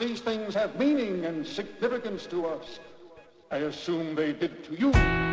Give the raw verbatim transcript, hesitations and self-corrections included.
These things have meaning and significance to us. I assume they did to you.